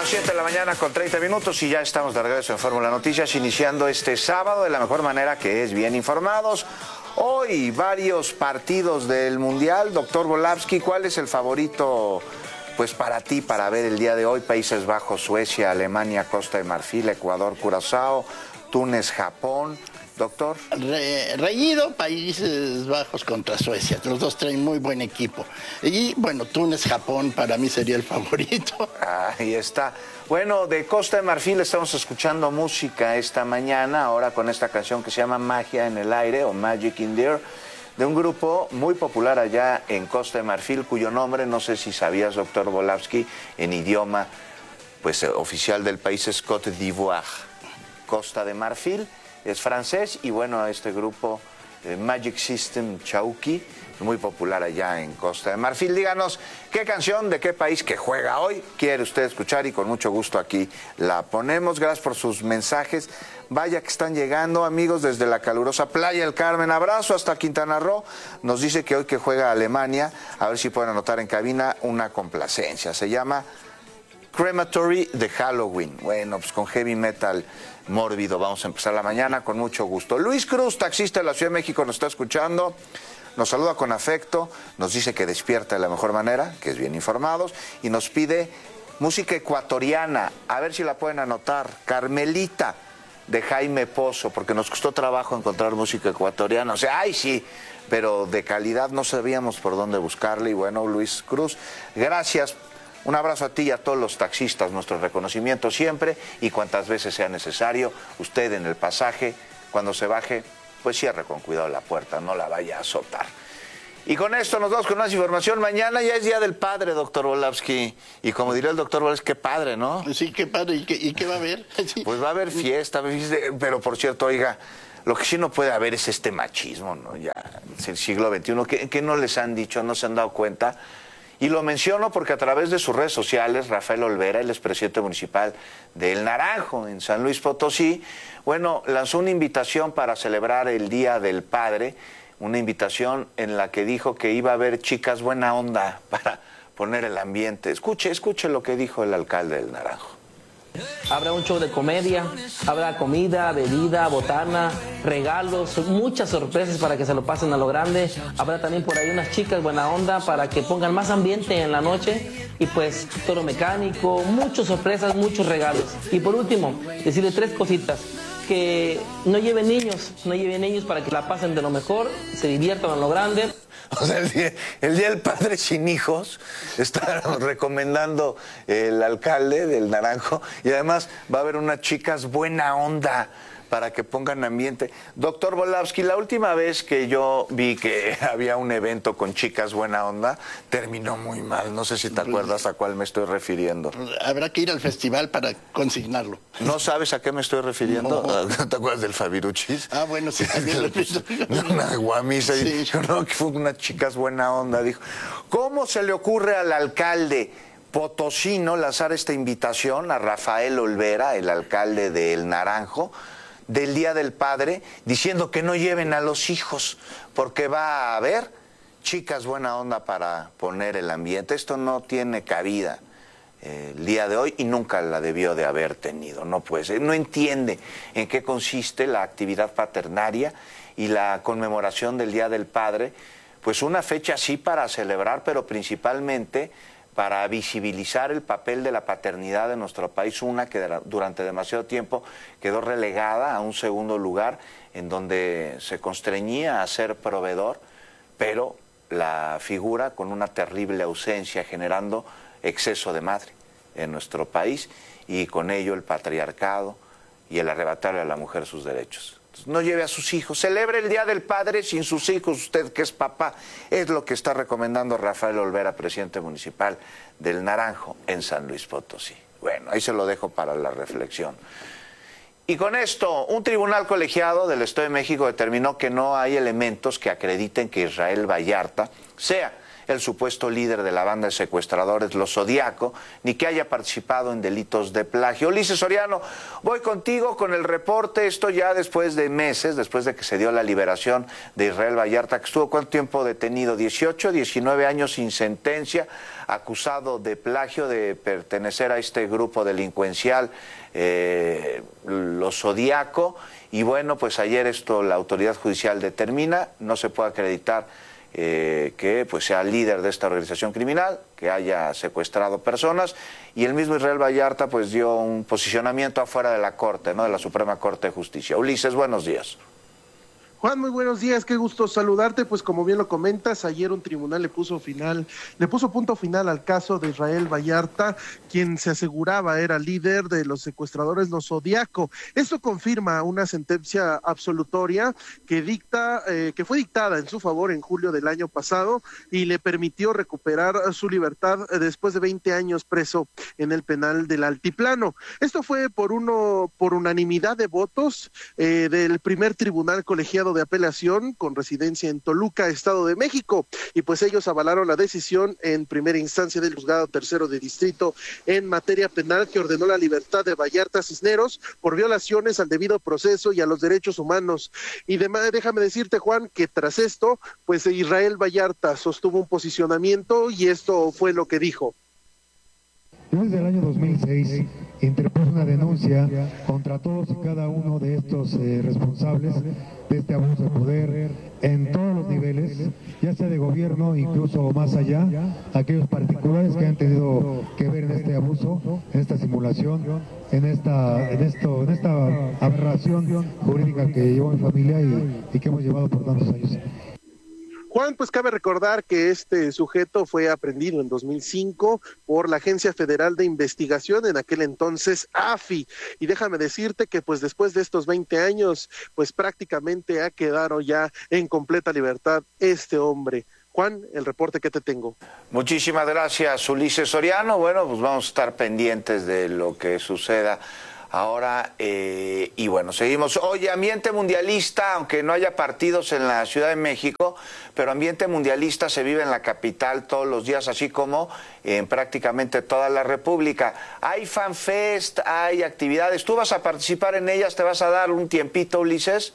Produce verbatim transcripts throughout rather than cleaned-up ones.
siete de la mañana con treinta minutos y ya estamos de regreso en Fórmula Noticias, iniciando este sábado de la mejor manera, que es bien informados. Hoy varios partidos del Mundial. Doctor Volavsky, ¿cuál es el favorito pues para ti para ver el día de hoy? Países Bajos, Suecia, Alemania, Costa de Marfil, Ecuador, Curazao, Túnez, Japón. Doctor. Re, reñido, Países Bajos contra Suecia. Los dos traen muy buen equipo. Y bueno, Túnez, Japón, para mí sería el favorito. Ahí está. Bueno, de Costa de Marfil estamos escuchando música esta mañana, ahora con esta canción que se llama Magia en el Aire o Magic in the Air, de un grupo muy popular allá en Costa de Marfil, cuyo nombre, no sé si sabías, doctor Volavsky, en idioma pues oficial del país es Côte d'Ivoire, Costa de Marfil. Es francés y bueno, este grupo eh, Magic System Chauki, muy popular allá en Costa de Marfil. Díganos qué canción de qué país que juega hoy quiere usted escuchar y con mucho gusto aquí la ponemos. Gracias por sus mensajes. Vaya que están llegando, amigos, desde la calurosa Playa del Carmen. Abrazo hasta Quintana Roo. Nos dice que hoy que juega Alemania, a ver si pueden anotar en cabina una complacencia. Se llama Crematory de Halloween. Bueno, pues con heavy metal mórbido vamos a empezar la mañana con mucho gusto. Luis Cruz, taxista de la Ciudad de México, nos está escuchando, nos saluda con afecto, nos dice que despierta de la mejor manera, que es bien informados, y nos pide música ecuatoriana, a ver si la pueden anotar, Carmelita, de Jaime Pozo, porque nos costó trabajo encontrar música ecuatoriana, o sea, ay sí, pero de calidad no sabíamos por dónde buscarle, y bueno, Luis Cruz, gracias. Un abrazo a ti y a todos los taxistas, nuestro reconocimiento siempre y cuantas veces sea necesario. Usted en el pasaje, cuando se baje, pues cierre con cuidado la puerta, no la vaya a azotar. Y con esto nos vamos con más información. Mañana ya es Día del Padre, doctor Volavsky. Y como diría el doctor Volavsky, qué padre, ¿no? Sí, qué padre. ¿Y qué, y qué va a haber? Sí. Pues va a haber fiesta, pero por cierto, oiga, lo que sí no puede haber es este machismo, ¿no? Ya es el siglo veintiuno. ¿Qué, qué no les han dicho? ¿No se han dado cuenta? Y lo menciono porque a través de sus redes sociales, Rafael Olvera, el expresidente municipal de El Naranjo, en San Luis Potosí, bueno, lanzó una invitación para celebrar el Día del Padre, una invitación en la que dijo que iba a haber chicas buena onda para poner el ambiente. Escuche, escuche lo que dijo el alcalde del Naranjo. Habrá un show de comedia, habrá comida, bebida, botana, regalos, muchas sorpresas para que se lo pasen a lo grande. Habrá también por ahí unas chicas buena onda para que pongan más ambiente en la noche. Y pues toro mecánico, muchas sorpresas, muchos regalos. Y por último, decirle tres cositas. Que no lleven niños, no lleven niños para que la pasen de lo mejor, se diviertan a lo grande. O sea, el día, el día del Padre sin hijos está recomendando el alcalde del Naranjo y además va a haber unas chicas buena onda para que pongan ambiente. Doctor Volavsky, la última vez que yo vi que había un evento con chicas buena onda, terminó muy mal. No sé si te acuerdas a cuál me estoy refiriendo. Habrá que ir al festival para consignarlo. ¿No sabes a qué me estoy refiriendo? No. ¿No te acuerdas del Fabiruchis? Ah, bueno, sí, también lo he visto. Una guamisa. Sí. Y yo no, que fue unas chicas buena onda. Dijo, ¿cómo se le ocurre al alcalde potosino lanzar esta invitación a Rafael Olvera, el alcalde de El Naranjo, del Día del Padre, diciendo que no lleven a los hijos, porque va a haber chicas buena onda para poner el ambiente? Esto no tiene cabida eh, el día de hoy y nunca la debió de haber tenido, no puede ser. No entiende en qué consiste la actividad paternaria y la conmemoración del Día del Padre, pues una fecha así para celebrar, pero principalmente para visibilizar el papel de la paternidad de nuestro país, una que durante demasiado tiempo quedó relegada a un segundo lugar, en donde se constreñía a ser proveedor, pero la figura con una terrible ausencia, generando exceso de madre en nuestro país, y con ello el patriarcado y el arrebatarle a la mujer sus derechos. No lleve a sus hijos, celebre el Día del Padre sin sus hijos, usted que es papá. Es lo que está recomendando Rafael Olvera, presidente municipal del Naranjo en San Luis Potosí. Bueno, ahí se lo dejo para la reflexión. Y con esto, un tribunal colegiado del Estado de México determinó que no hay elementos que acrediten que Israel Vallarta sea el supuesto líder de la banda de secuestradores Los Zodiaco, ni que haya participado en delitos de plagio. Ulises Soriano, voy contigo con el reporte, esto ya después de meses, después de que se dio la liberación de Israel Vallarta, que estuvo ¿cuánto tiempo detenido? dieciocho, diecinueve años sin sentencia, acusado de plagio, de pertenecer a este grupo delincuencial, eh, Los Zodiaco. Y bueno, pues ayer esto la autoridad judicial determina, no se puede acreditar eh, que pues sea líder de esta organización criminal, que haya secuestrado personas, y el mismo Israel Vallarta pues dio un posicionamiento afuera de la Corte, ¿no?, de la Suprema Corte de Justicia. Ulises, buenos días. Juan, muy buenos días, qué gusto saludarte. Pues como bien lo comentas, ayer un tribunal le puso final, le puso punto final al caso de Israel Vallarta, quien se aseguraba era líder de los secuestradores Los Zodiaco. Esto confirma una sentencia absolutoria que dicta, eh, que fue dictada en su favor en julio del año pasado y le permitió recuperar su libertad después de veinte años preso en el penal del Altiplano. Esto fue por uno, por unanimidad de votos eh, del primer tribunal colegiado de apelación con residencia en Toluca, Estado de México, y pues ellos avalaron la decisión en primera instancia del juzgado tercero de distrito en materia penal, que ordenó la libertad de Vallarta Cisneros por violaciones al debido proceso y a los derechos humanos. Y demás, déjame decirte, Juan, que tras esto, pues Israel Vallarta sostuvo un posicionamiento y esto fue lo que dijo. Yo desde el año dos mil seis interpuse una denuncia contra todos y cada uno de estos eh, responsables de este abuso de poder en todos los niveles, ya sea de gobierno, incluso más allá, aquellos particulares que han tenido que ver en este abuso, en esta simulación, en esta, en esto, en esta aberración jurídica que llevó mi familia y, y que hemos llevado por tantos años. Juan, pues cabe recordar que este sujeto fue aprehendido en dos mil cinco por la Agencia Federal de Investigación, en aquel entonces A F I, y déjame decirte que pues después de estos veinte años, pues prácticamente ha quedado ya en completa libertad este hombre. Juan, el reporte que te tengo. Muchísimas gracias, Ulises Soriano. Bueno, pues vamos a estar pendientes de lo que suceda ahora, eh, y bueno, seguimos. Oye, ambiente mundialista, aunque no haya partidos en la Ciudad de México, pero ambiente mundialista se vive en la capital todos los días, así como en prácticamente toda la República. Hay FanFest, hay actividades. ¿Tú vas a participar en ellas? ¿Te vas a dar un tiempito, Ulises?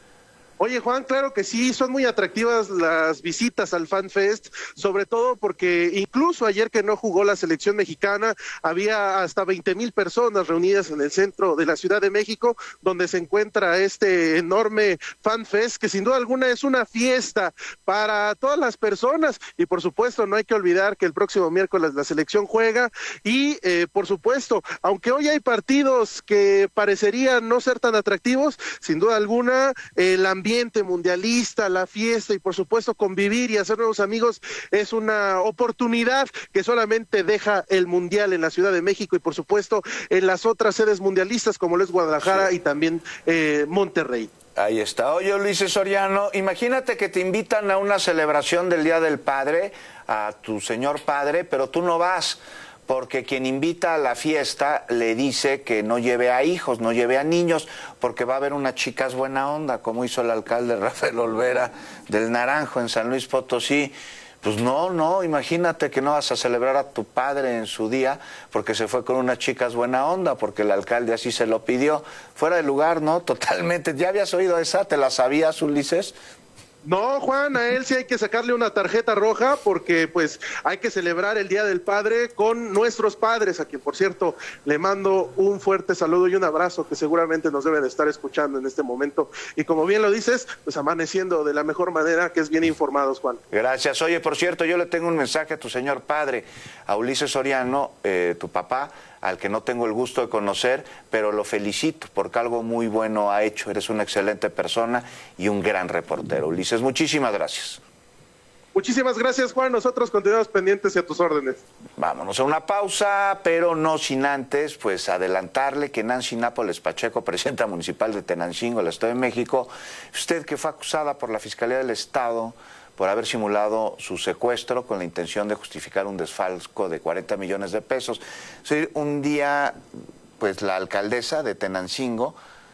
Oye, Juan, claro que sí, son muy atractivas las visitas al FanFest, sobre todo porque incluso ayer que no jugó la selección mexicana, había hasta veinte mil personas reunidas en el centro de la Ciudad de México, donde se encuentra este enorme FanFest, que sin duda alguna es una fiesta para todas las personas, y por supuesto no hay que olvidar que el próximo miércoles la selección juega, y eh, por supuesto, aunque hoy hay partidos que parecerían no ser tan atractivos, sin duda alguna el ambiente mundialista, la fiesta y por supuesto convivir y hacer nuevos amigos es una oportunidad que solamente deja el Mundial en la Ciudad de México y por supuesto en las otras sedes mundialistas como lo es Guadalajara, sí, y también eh, Monterrey. Ahí está. Oye, Ulises Soriano, imagínate que te invitan a una celebración del Día del Padre, a tu señor padre, pero tú no vas, porque quien invita a la fiesta le dice que no lleve a hijos, no lleve a niños, porque va a haber unas chicas buena onda, como hizo el alcalde Rafael Olvera del Naranjo en San Luis Potosí. Pues no, no, imagínate que no vas a celebrar a tu padre en su día porque se fue con unas chicas buena onda, porque el alcalde así se lo pidió. Fuera de lugar, ¿no? Totalmente. ¿Ya habías oído esa? ¿Te la sabías, Ulises? No, Juan, a él sí hay que sacarle una tarjeta roja porque pues hay que celebrar el Día del Padre con nuestros padres, a quien por cierto le mando un fuerte saludo y un abrazo, que seguramente nos deben de estar escuchando en este momento. Y como bien lo dices, pues amaneciendo de la mejor manera, que es bien informados, Juan. Gracias. Oye, por cierto, yo le tengo un mensaje a tu señor padre, a Ulises Soriano, eh, tu papá, al que no tengo el gusto de conocer, pero lo felicito porque algo muy bueno ha hecho. Eres una excelente persona y un gran reportero. Ulises, muchísimas gracias. Muchísimas gracias, Juan. Nosotros continuamos pendientes y a tus órdenes. Vámonos a una pausa, pero no sin antes, pues adelantarle que Nancy Nápoles Pacheco, presidenta municipal de Tenancingo, el Estado de México, usted que fue acusada por la Fiscalía del Estado por haber simulado su secuestro con la intención de justificar un desfalco de cuarenta millones de pesos. Es decir, un día, pues la alcaldesa de Tenancingo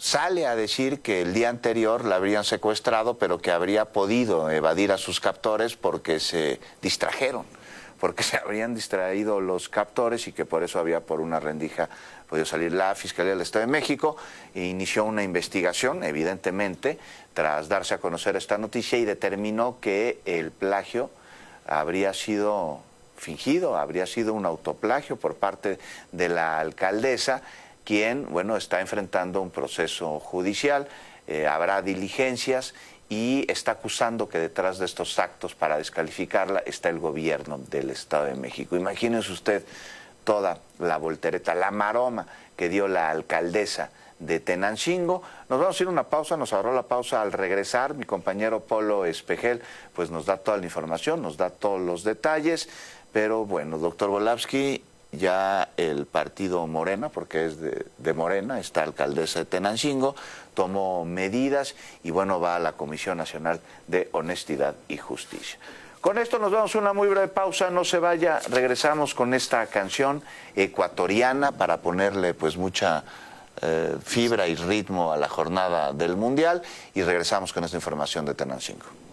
sale a decir que el día anterior la habrían secuestrado, pero que habría podido evadir a sus captores porque se distrajeron, porque se habrían distraído los captores y que por eso había por una rendija podido salir. La Fiscalía del Estado de México e inició una investigación, evidentemente, tras darse a conocer esta noticia y determinó que el plagio habría sido fingido, habría sido un autoplagio por parte de la alcaldesa, quien, bueno, está enfrentando un proceso judicial, eh, habrá diligencias y está acusando que detrás de estos actos para descalificarla está el gobierno del Estado de México. Imagínense usted toda la voltereta, la maroma que dio la alcaldesa de Tenancingo. Nos vamos a ir a una pausa, nos agarró la pausa al regresar. Mi compañero Polo Espejel pues nos da toda la información, nos da todos los detalles, pero bueno, doctor Volavsky, ya el partido Morena, porque es de, de Morena, esta alcaldesa de Tenancingo, tomó medidas y bueno, va a la Comisión Nacional de Honestidad y Justicia. Con esto nos vamos a una muy breve pausa, no se vaya, regresamos con esta canción ecuatoriana para ponerle pues mucha eh, fibra y ritmo a la jornada del Mundial y regresamos con esta información de Tenancingo.